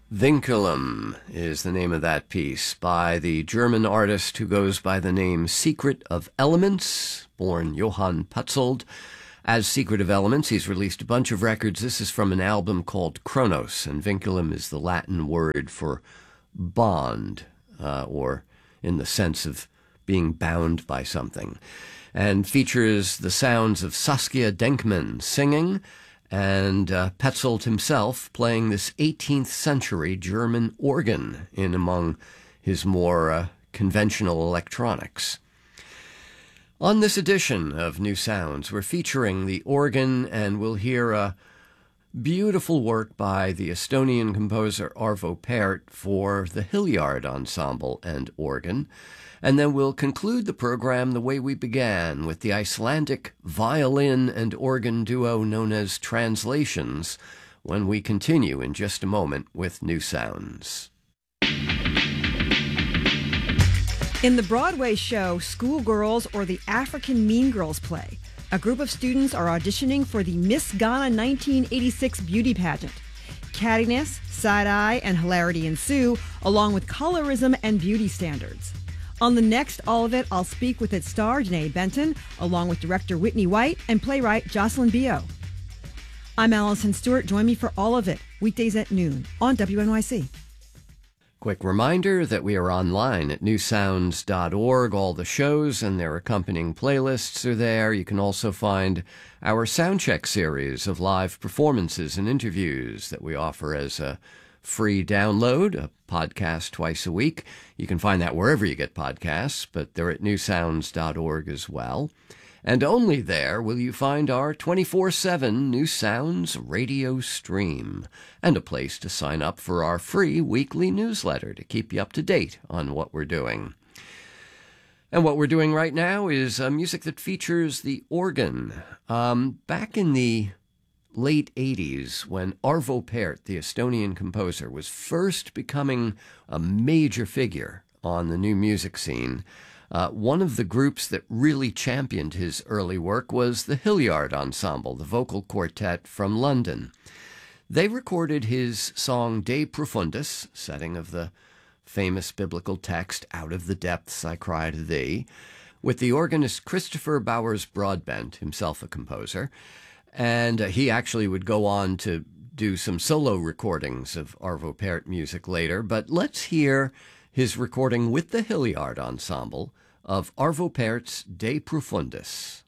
Vinculum is the name of that piece by the German artist who goes by the name Secret of Elements, born Johann Petzold. As Secret of Elements, he's released a bunch of records. This is from an album called Chronos, and vinculum is the Latin word for bond, or in the sense of being bound by something, and features the sounds of Saskia Denkmann singing and Petzold himself playing this 18th century German organ in among his more conventional electronics. On this edition of New Sounds, we're featuring the organ, and we'll hear a beautiful work by the Estonian composer Arvo Pärt for the Hilliard Ensemble and organ. And then we'll conclude the program the way we began, with the Icelandic violin and organ duo known as Translations, when we continue in just a moment with New Sounds. In the Broadway show Schoolgirls or the African Mean Girls play, a group of students are auditioning for the Miss Ghana 1986 beauty pageant. Cattiness, side-eye, and hilarity ensue, along with colorism and beauty standards. On the next All of It, I'll speak with its star, Janae Benton, along with director Whitney White and playwright Jocelyn Bio. I'm Allison Stewart. Join me for All of It, weekdays at noon on WNYC. Quick reminder that we are online at newsounds.org. All the shows and their accompanying playlists are there. You can also find our Soundcheck series of live performances and interviews that we offer as a free download, a podcast twice a week. You can find that wherever you get podcasts, but they're at newsounds.org as well. And only there will you find our 24/7 New Sounds radio stream, and a place to sign up for our free weekly newsletter to keep you up to date on what we're doing. And what we're doing right now is music that features the organ. Back in the late 80s, when Arvo Pärt, the Estonian composer, was first becoming a major figure on the new music scene, one of the groups that really championed his early work was the Hilliard Ensemble, the vocal quartet from London. They recorded his song De Profundis, setting of the famous biblical text, "Out of the depths I cry to thee," with the organist Christopher Bowers Broadbent, himself a composer. And he actually would go on to do some solo recordings of Arvo Pärt music later. But let's hear his recording with the Hilliard Ensemble of Arvo Pärt's De Profundis.